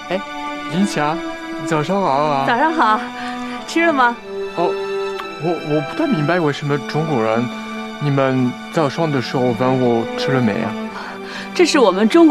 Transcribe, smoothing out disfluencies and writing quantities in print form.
哎，林霞，早上好啊！ 早上好，吃了吗？ 哦，我不太明白为什么中国人，你们早上的时候问我吃了没啊？ 这是我们中国